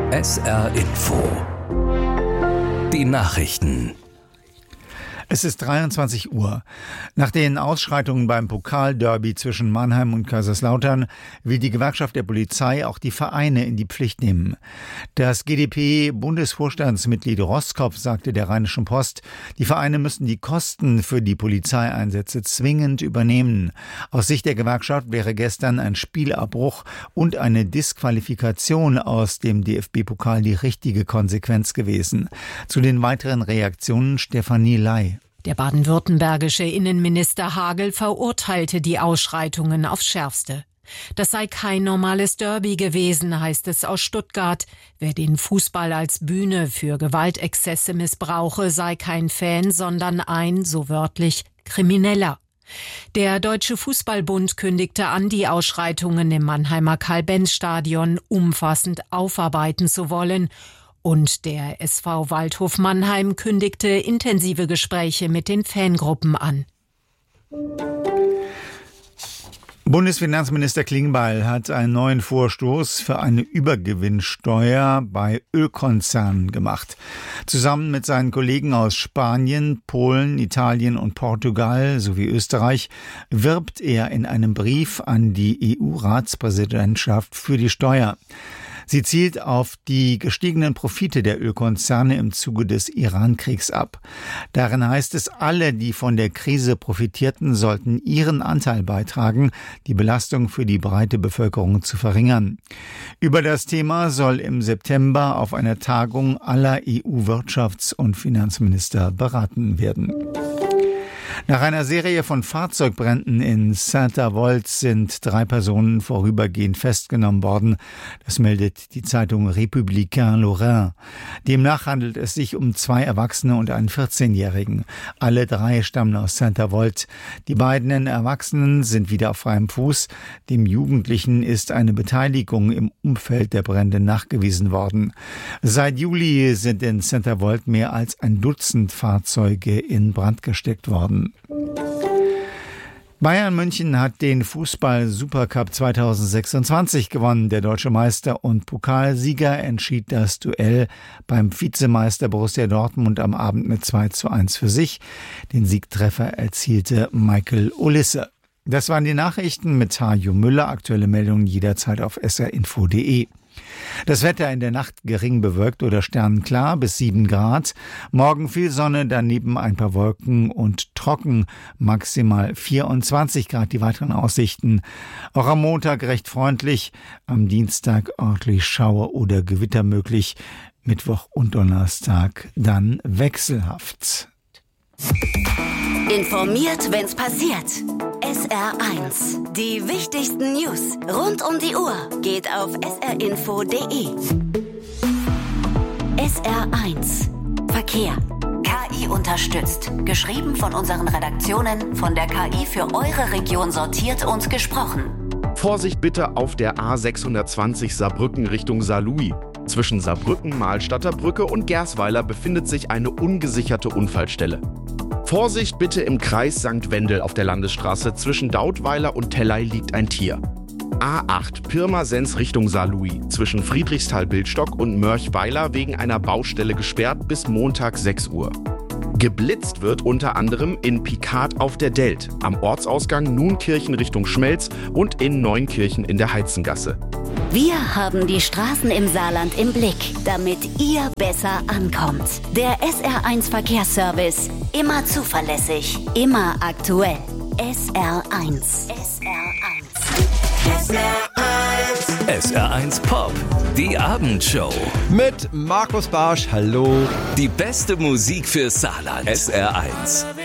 SR Info. Die Nachrichten. Es ist 23 Uhr. Nach den Ausschreitungen beim Pokalderby zwischen Mannheim und Kaiserslautern will die Gewerkschaft der Polizei auch die Vereine in die Pflicht nehmen. Das GdP-Bundesvorstandsmitglied Roskopf sagte der Rheinischen Post, die Vereine müssten die Kosten für die Polizeieinsätze zwingend übernehmen. Aus Sicht der Gewerkschaft wäre gestern ein Spielabbruch und eine Disqualifikation aus dem DFB-Pokal die richtige Konsequenz gewesen. Zu den weiteren Reaktionen Stefanie Ley. Der baden-württembergische Innenminister Hagel verurteilte die Ausschreitungen aufs Schärfste. Das sei kein normales Derby gewesen, heißt es aus Stuttgart. Wer den Fußball als Bühne für Gewaltexzesse missbrauche, sei kein Fan, sondern ein, so wörtlich, Krimineller. Der Deutsche Fußballbund kündigte an, die Ausschreitungen im Mannheimer Karl-Benz-Stadion umfassend aufarbeiten zu wollen. Und der SV Waldhof Mannheim kündigte intensive Gespräche mit den Fangruppen an. Bundesfinanzminister Klingbeil hat einen neuen Vorstoß für eine Übergewinnsteuer bei Ölkonzernen gemacht. Zusammen mit seinen Kollegen aus Spanien, Polen, Italien und Portugal sowie Österreich wirbt er in einem Brief an die EU-Ratspräsidentschaft für die Steuer. Sie zielt auf die gestiegenen Profite der Ölkonzerne im Zuge des Iran-Kriegs ab. Darin heißt es, alle, die von der Krise profitierten, sollten ihren Anteil beitragen, die Belastung für die breite Bevölkerung zu verringern. Über das Thema soll im September auf einer Tagung aller EU-Wirtschafts- und Finanzminister beraten werden. Nach einer Serie von Fahrzeugbränden in Saint-Avold sind 3 Personen vorübergehend festgenommen worden. Das meldet die Zeitung Républicain Lorrain. Demnach handelt es sich um 2 Erwachsene und einen 14-Jährigen. Alle 3 stammen aus Saint-Avold. Die beiden Erwachsenen sind wieder auf freiem Fuß. Dem Jugendlichen ist eine Beteiligung im Umfeld der Brände nachgewiesen worden. Seit Juli sind in Saint-Avold mehr als ein Dutzend Fahrzeuge in Brand gesteckt worden. Bayern München hat den Fußball-Supercup 2026 gewonnen. Der deutsche Meister und Pokalsieger entschied das Duell beim Vizemeister Borussia Dortmund am Abend mit 2:1 für sich. Den Siegtreffer erzielte Michael Olisse. Das waren die Nachrichten mit Hajo Müller. Aktuelle Meldungen jederzeit auf srinfo.de. Das Wetter in der Nacht gering bewölkt oder sternenklar bis 7 Grad. Morgen viel Sonne, daneben ein paar Wolken und trocken, maximal 24 Grad die weiteren Aussichten. Auch am Montag recht freundlich, am Dienstag örtlich Schauer oder Gewitter möglich. Mittwoch und Donnerstag dann wechselhaft. Informiert, wenn's passiert. SR1. Die wichtigsten News rund um die Uhr geht auf srinfo.de. SR1. Verkehr. KI unterstützt. Geschrieben von unseren Redaktionen, von der KI für eure Region sortiert und gesprochen. Vorsicht bitte auf der A620 Saarbrücken Richtung Saarlouis. Zwischen Saarbrücken-Mahlstadter Brücke und Gersweiler befindet sich eine ungesicherte Unfallstelle. Vorsicht bitte im Kreis St. Wendel auf der Landesstraße. Zwischen Dautweiler und Telley liegt ein Tier. A8 Pirmasens Richtung Saarlouis. Zwischen Friedrichsthal-Bildstock und Mörchweiler wegen einer Baustelle gesperrt bis Montag 6 Uhr. Geblitzt wird unter anderem in Picard auf der Delt, am Ortsausgang Nunkirchen Richtung Schmelz und in Neunkirchen in der Heizengasse. Wir haben die Straßen im Saarland im Blick, damit ihr besser ankommt. Der SR1 Verkehrsservice. Immer zuverlässig, immer aktuell. SR1. SR1. SR1 Pop, die Abendshow. Mit Markus Barsch, hallo. Die beste Musik für Saarland. SR1.